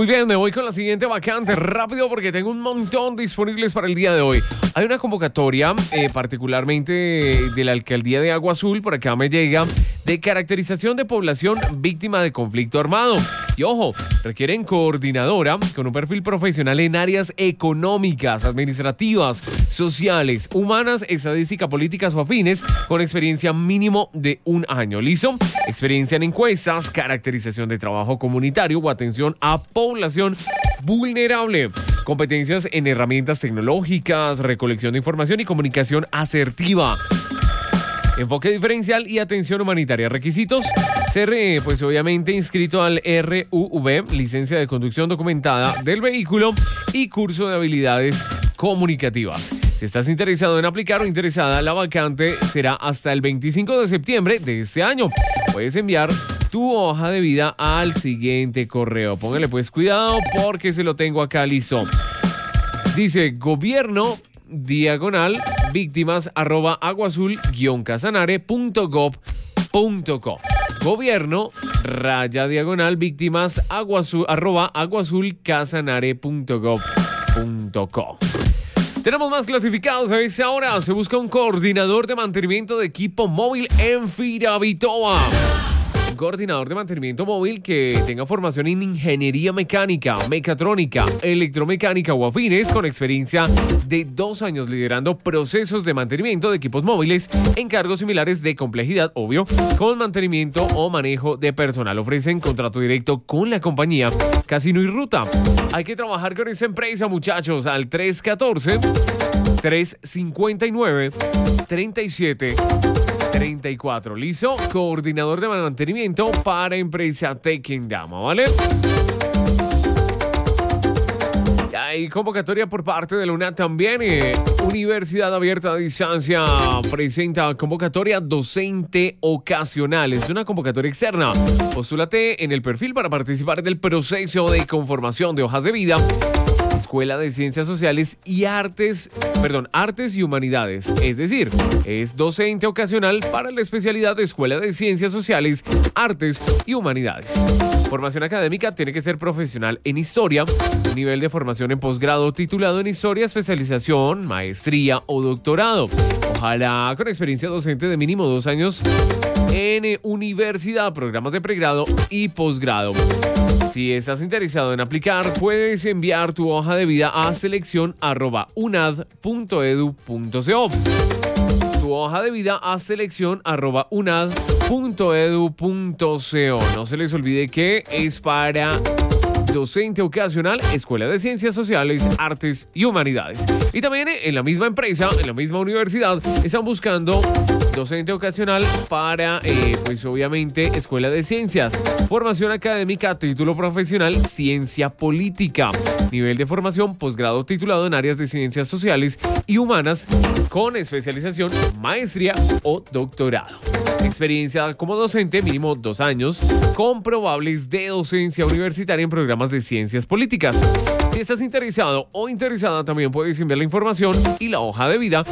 Muy bien, me voy con la siguiente vacante rápido porque tengo un montón disponibles para el día de hoy. Hay una convocatoria, particularmente de la Alcaldía de Agua Azul, por acá me llega, de caracterización de población víctima de conflicto armado. Y ojo, requieren coordinadora con un perfil profesional en áreas económicas, administrativas, sociales, humanas, estadística, políticas o afines, con experiencia mínimo de 1 año. ¿Listo? Experiencia en encuestas, caracterización de trabajo comunitario o atención a población vulnerable. Competencias en herramientas tecnológicas, recolección de información y comunicación asertiva. Enfoque diferencial y atención humanitaria. Requisitos: ser, pues obviamente, inscrito al RUV, licencia de conducción documentada del vehículo y curso de habilidades comunicativas. Si estás interesado en aplicar o interesada, la vacante será hasta el 25 de septiembre de este año. Puedes enviar tu hoja de vida al siguiente correo. Póngale pues cuidado porque se lo tengo acá listo. Dice gobierno /víctimas @aguazul-casanare.gov.co. Gobierno /víctimas @aguazul-casanare.gov.co. Tenemos más clasificados a esa hora. Se busca un coordinador de mantenimiento de equipo móvil en Firavitoa. Un coordinador de mantenimiento móvil que tenga formación en ingeniería mecánica, mecatrónica, electromecánica o afines, con experiencia de 2 años liderando procesos de mantenimiento de equipos móviles en cargos similares de complejidad, obvio, con mantenimiento o manejo de personal. Ofrecen contrato directo con la compañía Casino y Ruta. Hay que trabajar con esa empresa, muchachos, al 314-359-3734. ¿Listo? Coordinador de mantenimiento para empresa Tequendama, ¿vale? Hay convocatoria por parte de la UNAD también. Universidad Abierta a Distancia presenta convocatoria docente ocasional. Es una convocatoria externa. Postúlate en el perfil para participar del proceso de conformación de hojas de vida. Escuela de Ciencias Sociales y Artes y Humanidades. Es decir, es docente ocasional para la especialidad de Escuela de Ciencias Sociales, Artes y Humanidades. Formación académica tiene que ser profesional en Historia, nivel de formación en posgrado titulado en Historia, especialización, maestría o doctorado. Ojalá con experiencia docente de mínimo 2 años en universidad, programas de pregrado y posgrado. Si estás interesado en aplicar, puedes enviar tu hoja de vida a seleccion@unad.edu.co. Tu hoja de vida a seleccion@unad.edu.co. No se les olvide que es para docente ocasional, Escuela de Ciencias Sociales, Artes y Humanidades. Y también en la misma empresa, en la misma universidad, están buscando docente ocasional para, pues obviamente, Escuela de Ciencias. Formación académica, título profesional, Ciencia Política. Nivel de formación, posgrado titulado en áreas de Ciencias Sociales y Humanas, con especialización, maestría o doctorado. Experiencia como docente, mínimo 2 años, comprobables de docencia universitaria en programas de ciencias políticas. Si estás interesado o interesada, también puedes enviar la información y la hoja de vida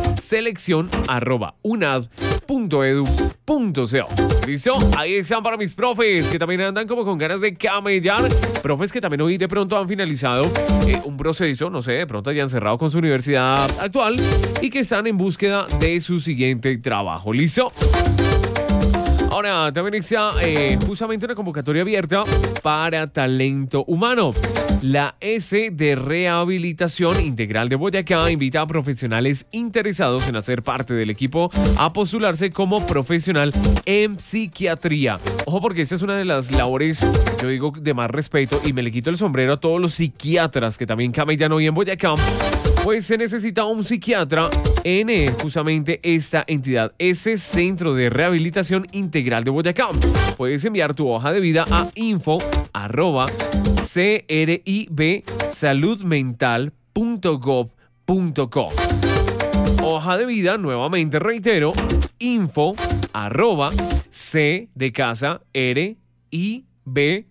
seleccion@unad.edu.co. ¿Listo? Ahí están para mis profes que también andan como con ganas de camellar. Profes que también hoy de pronto han finalizado un proceso, no sé, de pronto hayan cerrado con su universidad actual y que están en búsqueda de su siguiente trabajo. ¿Listo? Ahora también está justamente una convocatoria abierta para talento humano. La S de Rehabilitación Integral de Boyacá invita a profesionales interesados en hacer parte del equipo a postularse como profesional en psiquiatría. Ojo, porque esta es una de las labores, yo digo, de más respeto, y me le quito el sombrero a todos los psiquiatras que también camellan hoy en Boyacá. Pues se necesita un psiquiatra en justamente esta entidad, ese Centro de Rehabilitación Integral de Boyacá. Puedes enviar tu hoja de vida a info@cribsaludmental.gov.co. Hoja de vida, nuevamente reitero, info@c de casa RIB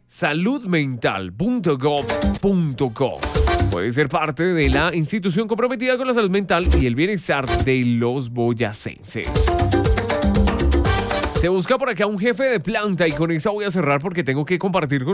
saludmental.gov.co. Puede ser parte de la institución comprometida con la salud mental y el bienestar de los boyacenses. Se busca por acá un jefe de planta y con eso voy a cerrar porque tengo que compartir con